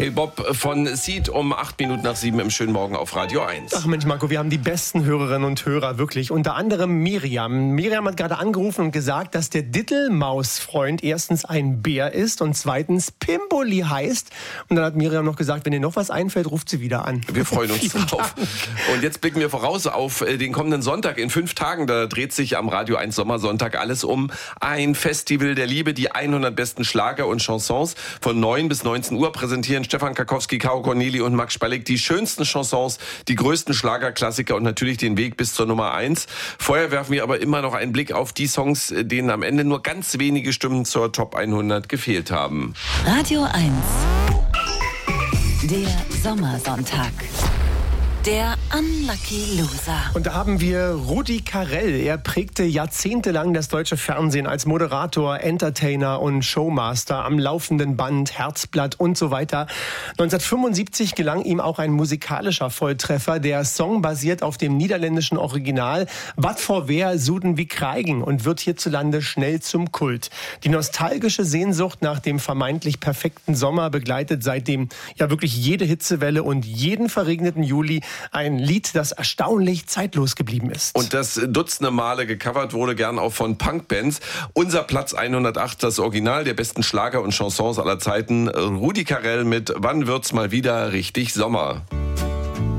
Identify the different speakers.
Speaker 1: Hey Bob von Seed um 8 Minuten nach 7 im schönen Morgen auf Radio 1.
Speaker 2: Ach Mensch, Marco, wir haben die besten Hörerinnen und Hörer, wirklich. Unter anderem Miriam. Miriam hat gerade angerufen und gesagt, dass der Dittelmausfreund erstens ein Bär ist und zweitens Pimboli heißt. Und dann hat Miriam noch gesagt, wenn ihr noch was einfällt, ruft sie wieder an.
Speaker 1: Wir freuen uns drauf. Und jetzt blicken wir voraus auf den kommenden Sonntag. In 5 Tagen, da dreht sich am Radio 1 Sommersonntag alles um ein Festival der Liebe. Die 100 besten Schlager und Chansons von 9 bis 19 Uhr präsentieren Stefan Karkowski, Caro Corneli und Max Spalleck die schönsten Chansons, die größten Schlagerklassiker und natürlich den Weg bis zur Nummer 1. Vorher werfen wir aber immer noch einen Blick auf die Songs, denen am Ende nur ganz wenige Stimmen zur Top 100 gefehlt haben.
Speaker 3: Radio 1. Der Sommersonntag. Der Unlucky Loser.
Speaker 2: Und da haben wir Rudi Carrell. Er prägte jahrzehntelang das deutsche Fernsehen als Moderator, Entertainer und Showmaster am laufenden Band, Herzblatt und so weiter. 1975 gelang ihm auch ein musikalischer Volltreffer. Der Song basiert auf dem niederländischen Original Wat voor Weer zouden wie krijgen und wird hierzulande schnell zum Kult. Die nostalgische Sehnsucht nach dem vermeintlich perfekten Sommer begleitet seitdem ja wirklich jede Hitzewelle und jeden verregneten Juli. Ein Lied, das erstaunlich zeitlos geblieben ist.
Speaker 1: Und das dutzende Male gecovert wurde, gern auch von Punkbands. Unser Platz 108, das Original der besten Schlager und Chansons aller Zeiten. Rudi Carrell mit Wann wird's mal wieder richtig Sommer?